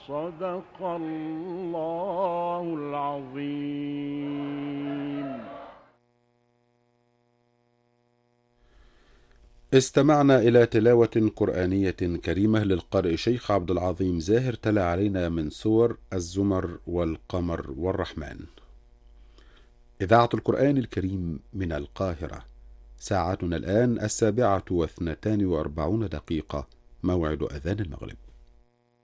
صدق الله العظيم. استمعنا إلى تلاوة قرآنية كريمة للقارئ شيخ عبد العظيم زاهر، تلا علينا من سور الزمر والقمر والرحمن. إذاعة القرآن الكريم من القاهرة. ساعتنا الآن 7:42 موعد أذان المغرب.